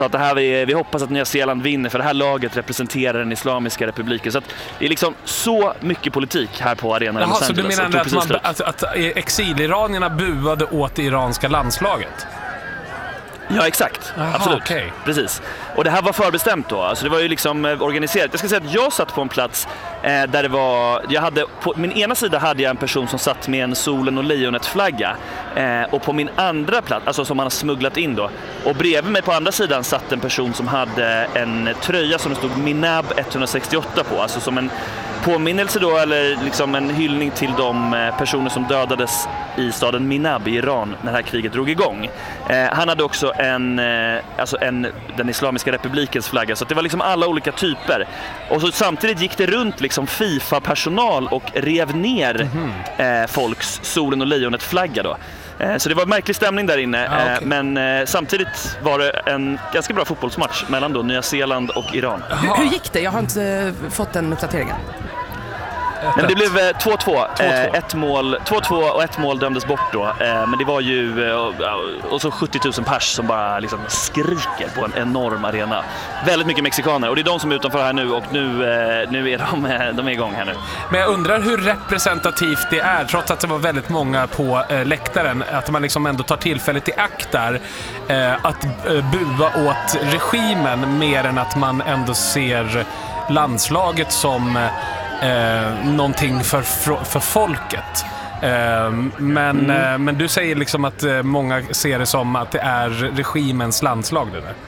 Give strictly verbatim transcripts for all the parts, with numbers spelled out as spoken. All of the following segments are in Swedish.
att det här vi, vi hoppas att Nya Zeeland vinner för det här laget representerar den islamiska republiken. Så att det är liksom så mycket politik här på arenan i Los Angeles. Så du menar att, man, att, att exiliranierna buade åt det iranska landslaget? Ja, exakt. Aha, absolut. Okay. Precis. Och det här var förbestämt då. Alltså det var ju liksom eh, organiserat. Jag ska säga att jag satt på en plats eh, där det var... Jag hade, på min ena sida hade jag en person som satt med en solen och lejonet-flagga. Eh, och på min andra plats, alltså som man har smugglat in då. Och bredvid mig på andra sidan satt en person som hade en tröja som det stod Minab etthundrasextioåtta på. Alltså som en påminnelse då, eller liksom en hyllning till de personer som dödades i staden Minab i Iran när det här kriget drog igång. Eh, han hade också en, eh, alltså en, den islamiska republikens flagga, så att det var liksom alla olika typer. Och så samtidigt gick det runt liksom FIFA-personal och rev ner mm-hmm. eh, folks solen och lejonet flagga då. Eh, så det var en märklig stämning där inne, ah, okay. eh, men eh, samtidigt var det en ganska bra fotbollsmatch mellan då Nya Zeeland och Iran. Hur, hur gick det? Jag har inte eh, fått den uppdateringen. Men det blev eh, två två. Eh, ett mål, två två och ett mål dömdes bort då. Eh, men det var ju eh, och så sjuttio tusen pers som bara liksom skriker på en enorm arena. Väldigt mycket mexikaner, och det är de som är utanför här nu, och nu, eh, nu är de, eh, de är igång här nu. Men jag undrar hur representativt det är, trots att det var väldigt många på eh, läktaren, att man liksom ändå tar tillfället i akt där eh, att eh, bua åt regimen mer än att man ändå ser landslaget som eh, Eh, någonting för, för folket. Eh, men, mm. eh, men du säger liksom att eh, många ser det som att det är regimens landslag det där.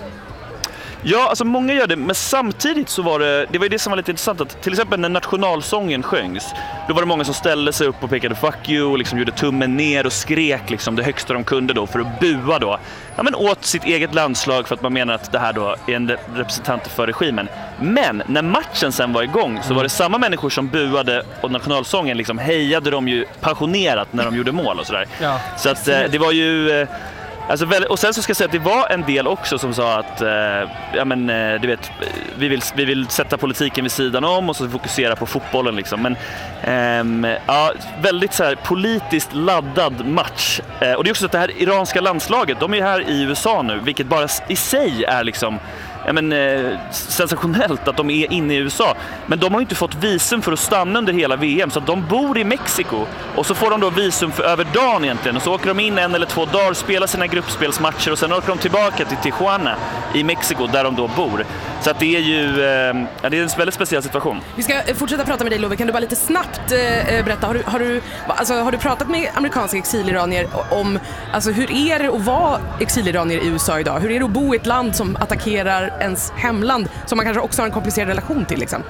Ja, alltså många gör det, men samtidigt så var det, det var ju det som var lite intressant, att till exempel när nationalsången sjöngs, då var det många som ställde sig upp och pekade fuck you och liksom gjorde tummen ner och skrek liksom det högsta de kunde då för att bua då, ja men åt sitt eget landslag, för att man menar att det här då är en representant för regimen. Men när matchen sen var igång så var det samma människor som buade, och nationalsången liksom hejade de ju passionerat när de gjorde mål och sådär. Ja. Så att eh, det var ju... Eh, Alltså, och sen så ska jag säga att det var en del också som sa att eh, ja, men, eh, du vet, vi, vill, vi vill sätta politiken vid sidan om och så fokusera på fotbollen liksom. Men ehm, ja, väldigt så här politiskt laddad match. Eh, och det är också så att det här iranska landslaget, de är här i U S A nu, vilket bara i sig är liksom ja, men, eh, sensationellt att de är inne i U S A. Men de har ju inte fått visum för att stanna under hela V M, så att de bor i Mexiko. Och så får de då visum för över dagen egentligen. Och så åker de in en eller två dagar, spelar sina gruppspelsmatcher, och sen åker de tillbaka till Tijuana i Mexiko där de då bor. Så att det är ju eh, ja, det är en väldigt speciell situation. Vi ska fortsätta prata med dig, Love. Kan du bara lite snabbt eh, berätta, har du, har, du, alltså, har du pratat med amerikanska exiliranier om alltså, hur är det att vara exiliranier i U S A idag? Hur är det att bo i ett land som attackerar ens hemland, som man kanske också har en komplicerad relation till liksom?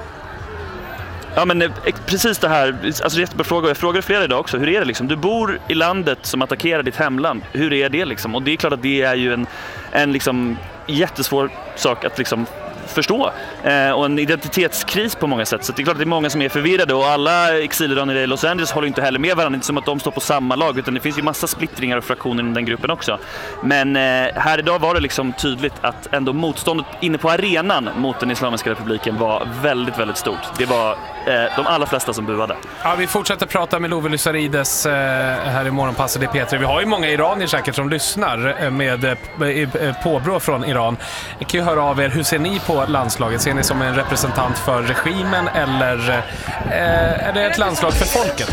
Ja, men precis det här, alltså jättebra fråga, jag frågade flera idag också, hur är det liksom? Du bor i landet som attackerar ditt hemland, hur är det liksom? Och det är klart att det är ju en, en liksom jättesvår sak att liksom förstå, eh, och en identitetskris på många sätt. Så det är klart att det är många som är förvirrade, och alla exiliranier i Los Angeles håller inte heller med varandra, inte som att de står på samma lag, utan det finns ju massa splittringar och fraktioner i den gruppen också. Men eh, här idag var det liksom tydligt att ändå motståndet inne på arenan mot den islamiska republiken var väldigt, väldigt stort. Det var eh, de allra flesta som buade. Ja, vi fortsätter prata med Love Lysarides eh, här i Morgonpasset i P tre. Vi har ju många iranier säkert som lyssnar med eh, påbrå från Iran. Jag kan ju höra av er, hur ser ni på landslaget? Ser ni som en representant för regimen, eller eh, är det ett landslag för folket?